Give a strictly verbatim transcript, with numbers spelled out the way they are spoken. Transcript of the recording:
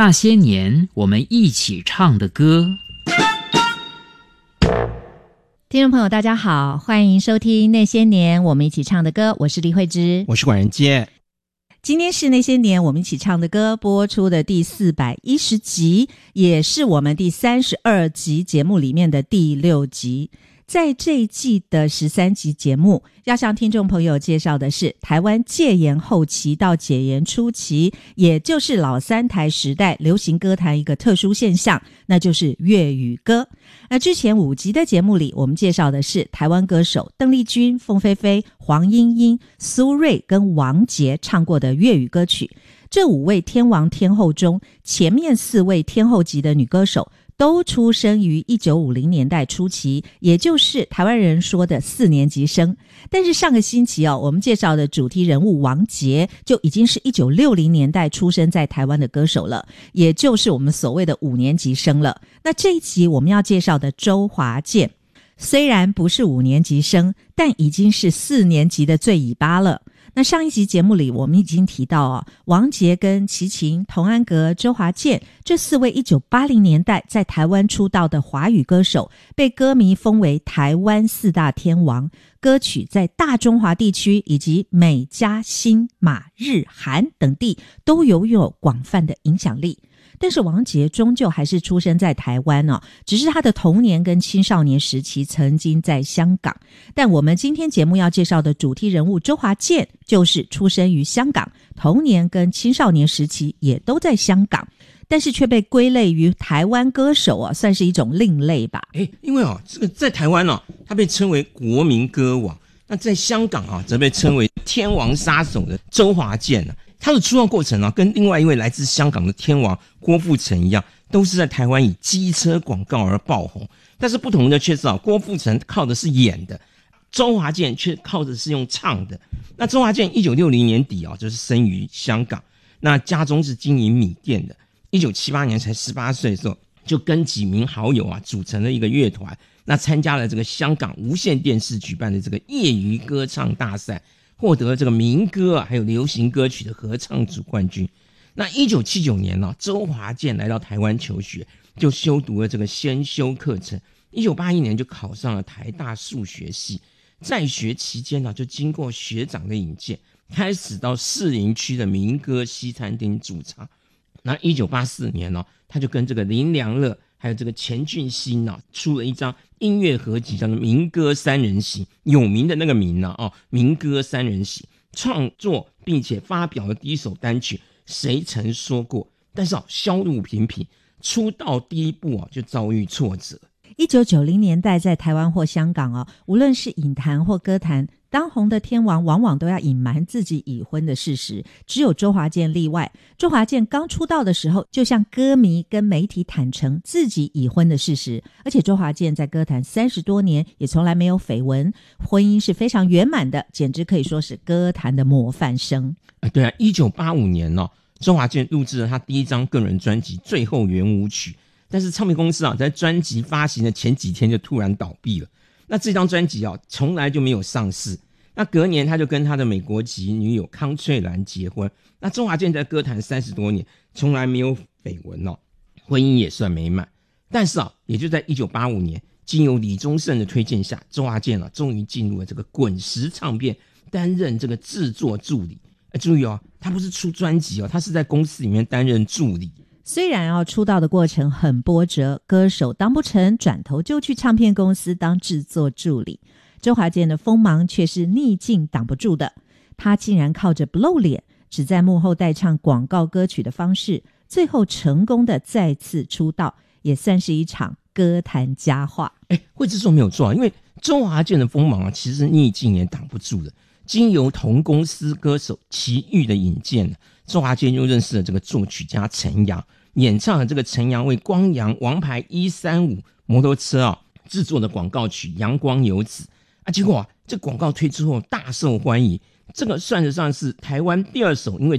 那些年我们一起唱的歌。 听众朋友大家好，欢迎收听那些年我们一起唱的歌，我是李慧芝， 我是管仁杰。 今天是那些年我们一起唱的歌播出的第四百一十集，也是我们第三十二集节目里面的第六集。在这一季的十三集节目，要向听众朋友介绍的是台湾戒严后期到解严初期，也就是老三台时代流行歌坛一个特殊现象，那就是粤语歌。那之前五集的节目里，我们介绍的是台湾歌手邓丽君、凤飞飞、黄莺莺、苏芮跟王杰唱过的粤语歌曲。这五位天王天后中，前面四位天后级的女歌手都出生于一九五零年代初期，也就是台湾人说的四年级生。但是上个星期哦，我们介绍的主题人物王杰就已经是一九六零年代出生在台湾的歌手了，也就是我们所谓的五年级生了。那这一集我们要介绍的周华健，虽然不是五年级生，但已经是四年级的最尾巴了。那上一集节目里我们已经提到哦，王杰跟齐秦、童安格、周华健这四位一九八零年代在台湾出道的华语歌手，被歌迷封为台湾四大天王，歌曲在大中华地区以及美加新马日韩等地都拥有广泛的影响力。但是王杰终究还是出生在台湾哦，只是他的童年跟青少年时期曾经在香港。但我们今天节目要介绍的主题人物周华健，就是出生于香港，童年跟青少年时期也都在香港，但是却被归类于台湾歌手啊，算是一种另类吧。 诶，因为哦，这个在台湾哦，他被称为国民歌王；那在香港啊，则被称为天王杀手的周华健啊。他的出道过程啊，跟另外一位来自香港的天王郭富城一样，都是在台湾以机车广告而爆红。但是不同的却是啊，郭富城靠的是演的，周华健却靠的是用唱的。那周华健一九六零年底啊，就是生于香港，那家中是经营米店的。一九七八年才十八岁的时候，就跟几名好友啊组成了一个乐团，那参加了这个香港无线电视举办的这个业余歌唱大赛。获得了这个民歌啊，还有流行歌曲的合唱组冠军。那一九七九年呢、啊，周华健来到台湾求学，就修读了这个先修课程。一九八一年就考上了台大数学系，在学期间呢、啊，就经过学长的引荐，开始到士林区的民歌西餐厅驻唱。那一九八四年呢、啊，他就跟这个林良乐还有这个钱俊熙啊，出了一张音乐合集，叫做《民歌三人行》，有名的那个名啊，哦，民歌三人行，创作并且发表了第一首单曲《谁曾说过》，但是啊，销路平平，出道第一步啊就遭遇挫折。 一九九零年代在台湾或香港哦，无论是影坛或歌坛，当红的天王往往都要隐瞒自己已婚的事实，只有周华健例外。周华健刚出道的时候就向歌迷跟媒体坦诚自己已婚的事实，而且周华健在歌坛三十多年也从来没有绯闻，婚姻是非常圆满的，简直可以说是歌坛的模范生。 啊，对啊，一九八五年哦，周华健录制了他第一张个人专辑《最后圆舞曲》，但是唱片公司啊，在专辑发行的前几天就突然倒闭了。那这张专辑啊，从来就没有上市。那隔年他就跟他的美国籍女友康翠兰结婚。那周华健在歌坛三十多年，从来没有绯闻哦，婚姻也算美满。但是啊，也就在一九八五年，经由李宗盛的推荐下，周华健啊，终于进入了这个滚石唱片，担任这个制作助理。哎，注意哦，他不是出专辑哦，他是在公司里面担任助理。 虽然哦，出道的过程很波折，歌手当不成，转头就去唱片公司当制作助理。周华健的锋芒却是逆境挡不住的，他竟然靠着不露脸，只在幕后代唱广告歌曲的方式，最后成功的再次出道，也算是一场歌坛佳话。 哎，慧芝说没有错啊，因为周华健的锋芒啊，其实逆境也挡不住的。经由同公司歌手齐豫的引荐，周华健又认识了这个作曲家陈阳，演唱了这个陈阳为光阳王牌一三五摩托车啊制作的广告曲《阳光游子》啊，结果啊，这广告推出后大受欢迎，这个算得上是台湾第二首因为